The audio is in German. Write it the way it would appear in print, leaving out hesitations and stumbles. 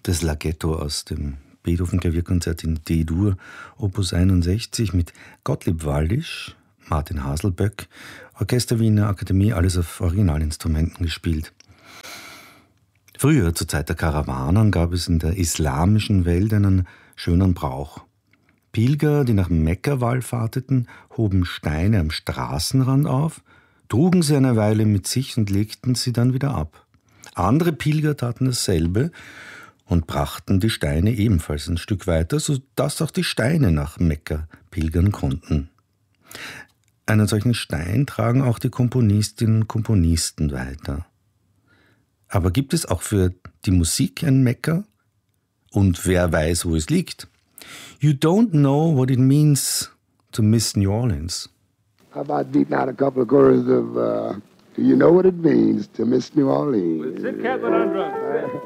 Das Laghetto aus dem Beethoven-Klavierkonzert in D-Dur, Opus 61 mit Gottlieb Wallisch, Martin Haselböck, Orchester Wiener Akademie, alles auf Originalinstrumenten gespielt. Früher, zur Zeit der Karawanen, gab es in der islamischen Welt einen schönen Brauch. Pilger, die nach Mekka wallfahrteten, hoben Steine am Straßenrand auf, trugen sie eine Weile mit sich und legten sie dann wieder ab. Andere Pilger taten dasselbe und brachten die Steine ebenfalls ein Stück weiter, sodass auch die Steine nach Mekka pilgern konnten. Einen solchen Stein tragen auch die Komponistinnen und Komponisten weiter. Aber gibt es auch für die Musik ein Mekka? Und wer weiß, wo es liegt? You don't know what it means to miss New Orleans. How about beating out a couple of choruses of Do you know what it means to miss New Orleans? With Sid Catlett on drums.